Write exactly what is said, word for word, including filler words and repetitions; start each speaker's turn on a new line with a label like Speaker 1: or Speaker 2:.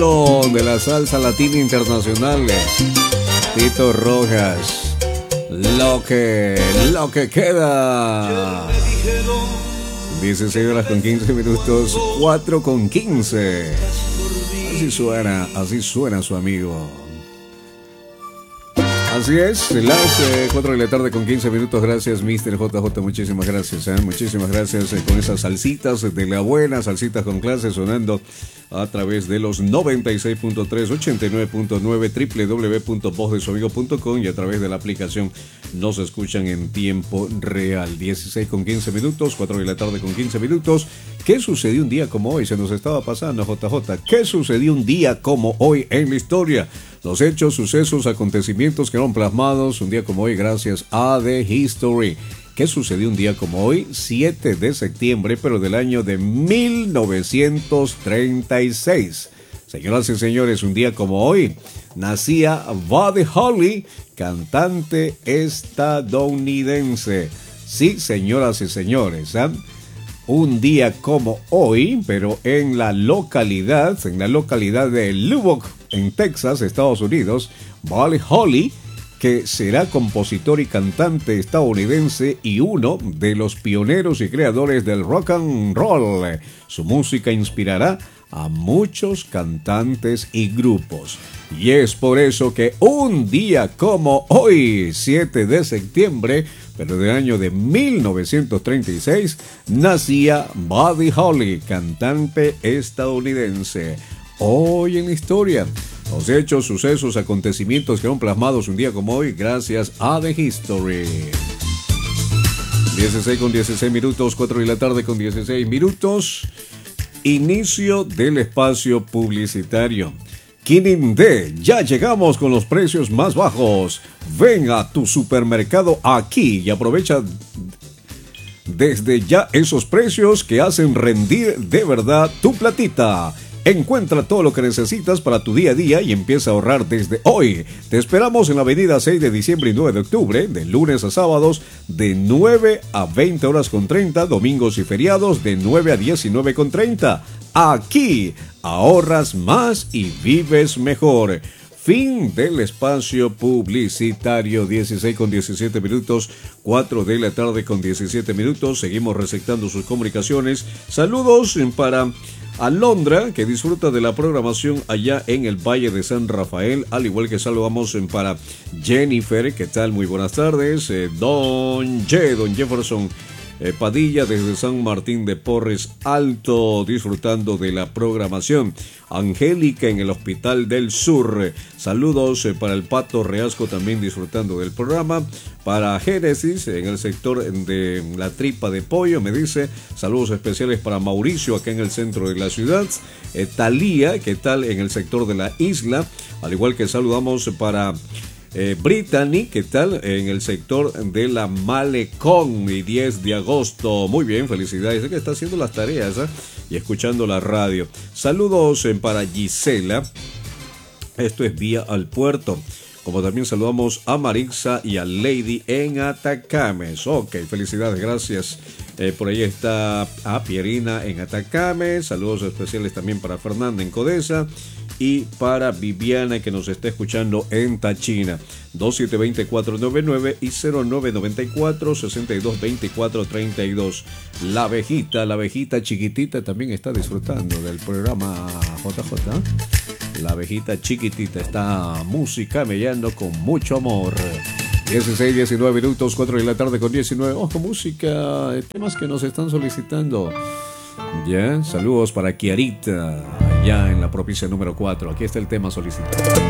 Speaker 1: De la salsa latina internacional, Tito Rojas, lo que, lo que queda. dieciséis horas con quince minutos, cuatro con quince. Así suena, así suena su amigo. Así es, las eh, cuatro de la tarde con quince minutos. Gracias, mister J J, muchísimas gracias, ¿eh? Muchísimas gracias eh, con esas salsitas de la buena, salsitas con clase sonando a través de los noventa y seis punto tres, ochenta y nueve punto nueve, doble u doble u doble u punto voz de su amigo punto com y a través de la aplicación nos escuchan en tiempo real. dieciséis con quince minutos, cuatro de la tarde con quince minutos. ¿Qué sucedió un día como hoy? Se nos estaba pasando, J J. ¿Qué sucedió un día como hoy en la historia? Los hechos, sucesos, acontecimientos que eran plasmados un día como hoy gracias a The History. ¿Qué sucedió un día como hoy? siete de septiembre, pero del año de mil novecientos treinta y seis. Señoras y señores, un día como hoy nacía Buddy Holly, cantante estadounidense. Sí, señoras y señores, ¿eh? Un día como hoy, pero en la localidad, en la localidad de Lubbock, en Texas, Estados Unidos, Buddy Holly, que será compositor y cantante estadounidense y uno de los pioneros y creadores del rock and roll. Su música inspirará a muchos cantantes y grupos. Y es por eso que un día como hoy, siete de septiembre, pero del año de mil novecientos treinta y seis, nacía Buddy Holly, cantante estadounidense. Hoy en la historia, los hechos, sucesos, acontecimientos que fueron plasmados un día como hoy gracias a The History. dieciséis con dieciséis minutos, cuatro de la tarde con dieciséis minutos. Inicio del espacio publicitario. Quinindé, ya llegamos con los precios más bajos. Ven a tu supermercado aquí y aprovecha desde ya esos precios que hacen rendir de verdad tu platita. Encuentra todo lo que necesitas para tu día a día y empieza a ahorrar desde hoy. Te esperamos en la avenida seis de diciembre y nueve de octubre, de lunes a sábados, de nueve a veinte horas con treinta, domingos y feriados de nueve a diecinueve con treinta. Aquí ahorras más y vives mejor. Fin del espacio publicitario. Dieciséis con diecisiete minutos, cuatro de la tarde con diecisiete minutos. Seguimos receptando sus comunicaciones. Saludos para Alondra, que disfruta de la programación allá en el Valle de San Rafael, al igual que saludamos para Jennifer, ¿qué tal? Muy buenas tardes. Eh, Don Ye, Don Jefferson eh, Padilla desde San Martín de Porres Alto, disfrutando de la programación. Angélica en el Hospital del Sur. Saludos eh, para el Pato Reasco, también disfrutando del programa. Para Génesis en el sector de la tripa de pollo, me dice. Saludos especiales para Mauricio acá en el centro de la ciudad. Eh, Talía, ¿qué tal? En el sector de la isla. Al igual que saludamos para Eh, Brittany, ¿qué tal? En el sector de la Malecón y diez de agosto. Muy bien, felicidades. Es que está haciendo las tareas ¿eh? y escuchando la radio. Saludos eh, para Gisela. Esto es vía al puerto. Como también saludamos a Marixa y a Lady en Atacames. Ok, felicidades, gracias. Eh, por ahí está a Pierina en Atacames. Saludos especiales también para Fernanda en Codesa. Y para Viviana, que nos está escuchando en Tachina. dos siete dos cero, cuatro nueve nueve y cero nueve nueve cuatro, seis dos dos cuatro tres dos. La abejita, la abejita chiquitita también está disfrutando del programa J J. La abejita chiquitita está música mellando con mucho amor. dieciséis, diecinueve minutos, cuatro de la tarde con diecinueve. Ojo, música, temas que nos están solicitando. Ya, saludos para Kiarita, allá en la propicia número cuatro. Aquí está el tema solicitado.